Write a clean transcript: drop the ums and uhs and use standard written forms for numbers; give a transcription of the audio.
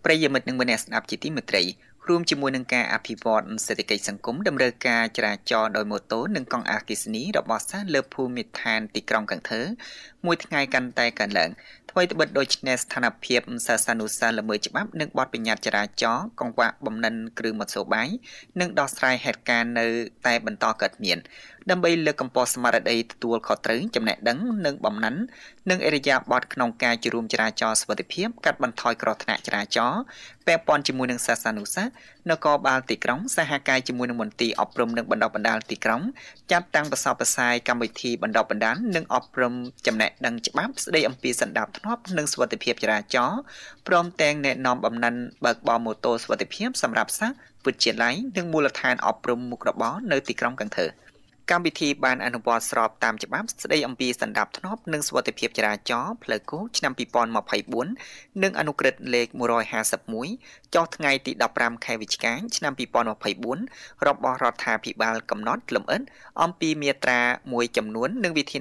ប្រិយមិត្តនិងមនស្សស្ដាប់ជាទីមេត្រីរួមជាមួយនឹងការអភិវឌ្ឍសេដ្ឋកិច្ចសង្គមតម្រូវការចរាចរណ៍ដោយម៉ូតូនិងកង់អគ្គិសនីរបស់សិស្សលើភូមិឋានទីក្រុងកន្ធើមួយថ្ងៃកាន់តែកើនឡើងថ្មីត្បិតដូចនេះស្ថានភាពសិស្សានុសិស្សល្មើសច្បាប់និងបទបញ្ញត្តិចរាចរណ៍កង្វះបំណិនគ្រឿងមធ្យោបាយនិងដោះស្រាយហេតុការណ៍នៅតែបន្តកើតមានដើម្បីលើកកម្ពស់ស្មារតីទទួលខុសត្រូវចំណេះដឹងនិងបំណិននិងអរិយាប័ត្រក្នុងការជួបចរាចរណ៍សុវត្ថិភាពកាត់បន្ថយគ្រោះថ្នាក់ចរាចរណ៍ពាក់ព័ន្ធជាមួយនឹងសិស្សានុសិស្សនគរបាលទីក្រុងសហការជាមួយនឹងមន្ទីរអប់រំនិងបណ្ដុះបណ្ដាលទីក្រុងចាត់តាំងប្រសពផ្សាយកម្មវិធីបណ្ដុះបណ្ដាលនិងអប់រំចំណេះដឹងច្បាប់ស្ដីអំពីសណ្ដាប់ធ្នាប់និងសុវត្ថិភាពចរាចរណ៍ព្រមទាំងណែនាំបំណិនបើកបរម៉ូតូសុវត្ថិភាពសម្រាប់សិស្សវិទ្យាល័យនិងមូលដ្ឋានអប់រំមុខរបរនៅទីក្រុងកន្ធើកម្មវិធីបានអនុវត្តស្របតាមច្បាប់ស្ដីអំពីសណ្ដាប់ធ្នាប់និងសុវត្ថិភាពចរាចរណ៍ផ្លូវគោកឆ្នាំ2024និងអនុក្រឹត្យលេខ151ចុះថ្ងៃទី15ខែវិច្ឆិកាឆ្នាំ2024របស់រដ្ឋាភិបាលកំណត់លម្អិតអំពីមាត្រាមួយចំនួននិងវិធា